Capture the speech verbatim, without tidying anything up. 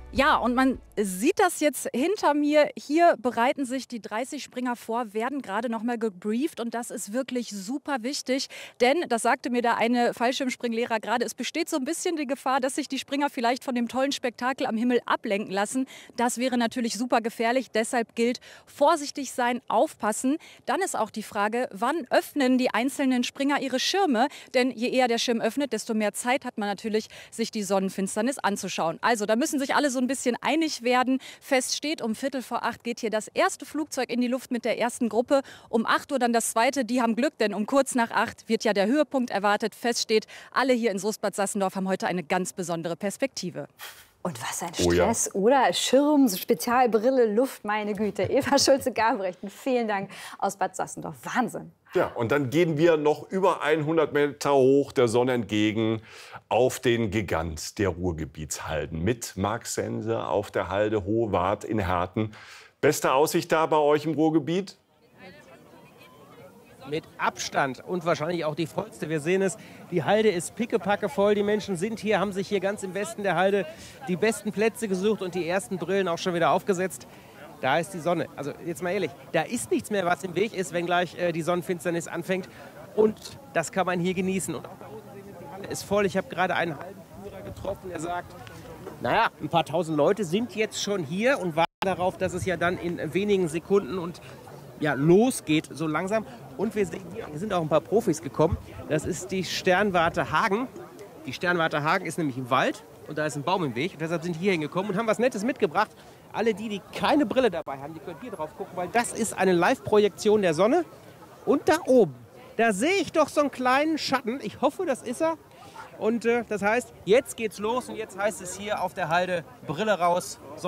Ja, und man sieht das jetzt hinter mir. Hier bereiten sich die dreißig Springer vor, werden gerade noch mal gebrieft. Und das ist wirklich super wichtig. Denn, das sagte mir der eine Fallschirmspringlehrer gerade, es besteht so ein bisschen die Gefahr, dass sich die Springer vielleicht von dem tollen Spektakel am Himmel ablenken lassen. Das wäre natürlich super gefährlich. Deshalb gilt, vorsichtig sein, aufpassen. Dann ist auch die Frage, wann öffnen die einzelnen Springer ihre Schirme? Denn je eher der Schirm öffnet, desto mehr Zeit hat man natürlich, sich die Sonnenfinsternis anzuschauen. Also, da müssen sich alle so ein bisschen einig werden. Fest steht, um Viertel vor acht geht hier das erste Flugzeug in die Luft mit der ersten Gruppe. Um acht Uhr dann das zweite. Die haben Glück, denn um kurz nach acht wird ja der Höhepunkt erwartet. Fest steht, alle hier in Soest-Bad Sassendorf haben heute eine ganz besondere Perspektive. Und was ein Oh ja. Stress, oder? Schirm, Spezialbrille, Luft, meine Güte. Eva Schulze-Gabrechten, vielen Dank aus Bad Sassendorf. Wahnsinn. Ja, und dann gehen wir noch über hundert Meter hoch der Sonne entgegen auf den Gigant der Ruhrgebietshalden mit Marc Sense auf der Halde Hohe in Herten. Beste Aussicht da bei euch im Ruhrgebiet? Mit Abstand und wahrscheinlich auch die vollste. Wir sehen es, die Halde ist pickepacke voll. Die Menschen sind hier, haben sich hier ganz im Westen der Halde die besten Plätze gesucht und die ersten Brillen auch schon wieder aufgesetzt. Da ist die Sonne. Also jetzt mal ehrlich, da ist nichts mehr, was im Weg ist, wenn gleich äh, die Sonnenfinsternis anfängt. Und das kann man hier genießen. Und auch da unten sehen wir, die Halle ist voll. Ich habe gerade einen Haldenführer getroffen, der sagt, naja, ein paar tausend Leute sind jetzt schon hier und warten darauf, dass es ja dann in wenigen Sekunden und ja, losgeht so langsam. Und wir sehen hier, hier sind auch ein paar Profis gekommen. Das ist die Sternwarte Hagen. Die Sternwarte Hagen ist nämlich im Wald und da ist ein Baum im Weg. Und deshalb sind die hier hingekommen und haben was Nettes mitgebracht. Alle die, die keine Brille dabei haben, die können hier drauf gucken, weil das ist eine Live-Projektion der Sonne. Und da oben, da sehe ich doch so einen kleinen Schatten. Ich hoffe, das ist er. Und äh, das heißt, jetzt geht's los und jetzt heißt es hier auf der Halde Brille raus.